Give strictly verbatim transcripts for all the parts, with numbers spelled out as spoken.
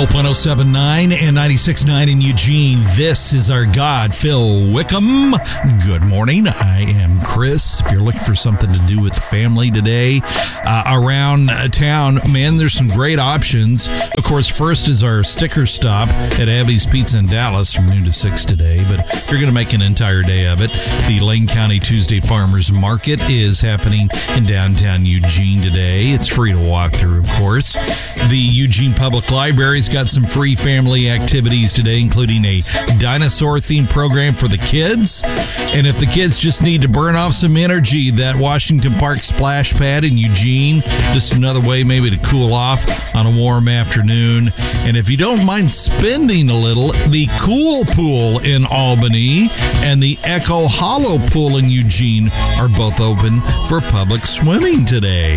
Hope one oh seven point nine and ninety-six point nine in Eugene. This is our God, Phil Wickham. Good morning. I am Chris. If you're looking for something to do with family today uh, around town, man, there's some great options. Of course, first is our sticker stop at Abby's Pizza in Dallas from noon to six today, but you're going to make an entire day of it. The Lane County Tuesday Farmers Market is happening in downtown Eugene today. It's free to walk through, of course. The Eugene Public Library's got some free family activities today, including a dinosaur-themed program for the kids. And if the kids just need to burn off some energy, that Washington Park splash pad in Eugene, just another way maybe to cool off on a warm afternoon. And if you don't mind spending a little, the Cool Pool in Albany and the Echo Hollow Pool in Eugene are both open for public swimming today.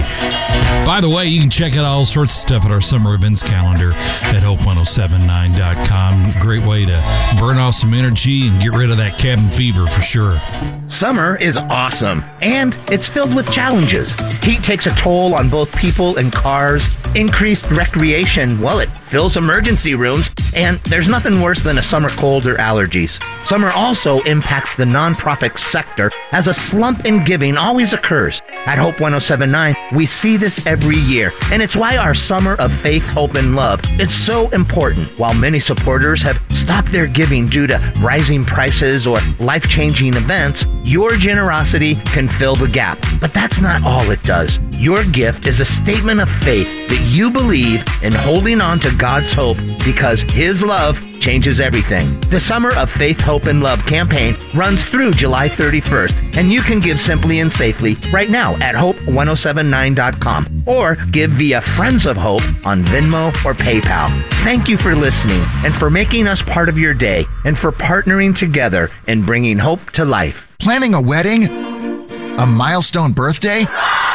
By the way, you can check out all sorts of stuff at our summer events calendar at hope one oh seven point nine dot com. Great way to burn off some energy and get rid of that cabin fever for sure. Summer is awesome, and it's filled with challenges. Heat takes a toll on both people and cars. Increased recreation, well, it fills emergency rooms, and there's nothing worse than a summer cold or allergies. Summer also impacts the nonprofit sector, as a slump in giving always occurs. At Hope one oh seven point nine, we see this every year, and it's why our Summer of Faith, Hope, and Love is so important. While many supporters have stopped their giving due to rising prices or life-changing events, your generosity can fill the gap. But that's not all it does. Your gift is a statement of faith that you believe in holding on to God's hope because His love changes everything. The Summer of Faith, Hope, and Love campaign runs through July thirty-first, and you can give simply and safely right now at hope one oh seven point nine dot com or give via Friends of Hope on Venmo or PayPal. Thank you for listening and for making us part of your day and for partnering together and bringing hope to life. Planning a wedding? A milestone birthday?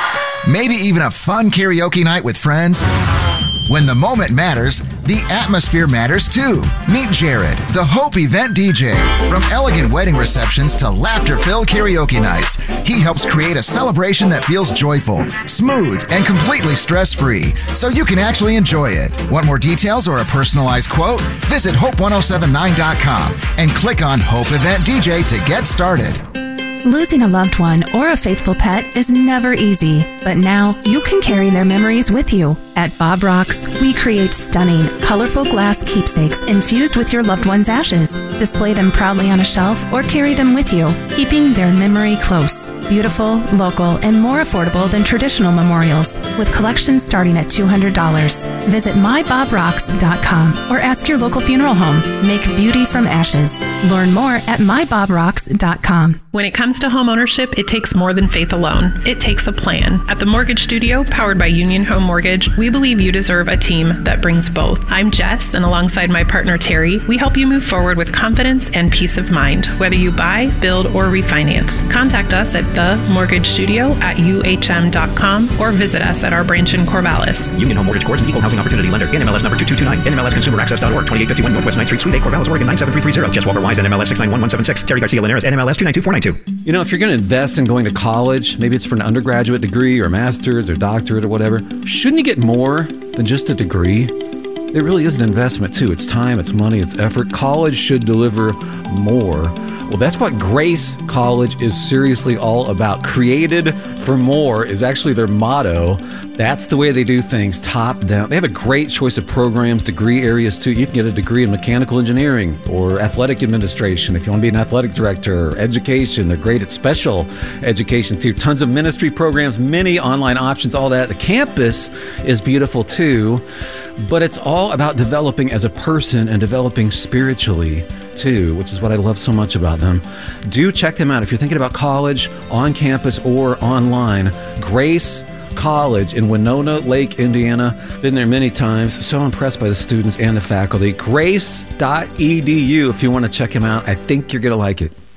Maybe even a fun karaoke night with friends? When the moment matters, the atmosphere matters too. Meet Jared, the Hope event D J. From elegant wedding receptions to laughter-filled karaoke nights, he helps create a celebration that feels joyful, smooth, and completely stress-free, so you can actually enjoy it. Want more details or a personalized quote? Visit hope one oh seven nine dot com and click on Hope Event D J to get started. Losing a loved one or a faithful pet is never easy, but now you can carry their memories with you. At Bob Rocks, we create stunning, colorful glass keepsakes infused with your loved one's ashes. Display them proudly on a shelf or carry them with you, keeping their memory close. Beautiful, local, and more affordable than traditional memorials, with collections starting at two hundred dollars. Visit my bob rocks dot com or ask your local funeral home. Make beauty from ashes. Learn more at my bob rocks dot com. When it comes to home ownership, it takes more than faith alone. It takes a plan. At the Mortgage Studio, powered by Union Home Mortgage, we believe you deserve a team that brings both. I'm Jess, and alongside my partner Terry, we help you move forward with confidence and peace of mind, whether you buy, build, or refinance. Contact us at the Mortgage Studio at u h m dot com or visit us at our branch in Corvallis. Union Home Mortgage Corp. An equal housing opportunity lender. N M L S number two two two nine. N M L S consumer access dot org. twenty-eight fifty-one Northwest ninth Street, Suite eight, Corvallis, Oregon nine seven three three zero. Jess Walker Wise, N M L S six nine one one seven six. Terry Garcia Linares, N M L S two nine two four nine two. You know, if you're going to invest in going to college, maybe it's for an undergraduate degree or master's or doctorate or whatever, shouldn't you get more than just a degree? It really is an investment, too. It's time, it's money, it's effort. College should deliver more. Well, that's what Grace College is seriously all about. Created for more is actually their motto. That's the way they do things, top down. They have a great choice of programs, degree areas, too. You can get a degree in mechanical engineering or athletic administration if you want to be an athletic director, or education. They're great at special education, too. Tons of ministry programs, many online options, all that. The campus is beautiful, too. But it's all about developing as a person and developing spiritually, too, which is what I love so much about them. Do check them out if you're thinking about college, on campus, or online. Grace College in Winona Lake, Indiana. Been there many times. So impressed by the students and the faculty. grace dot e d u if you want to check them out. I think you're going to like it.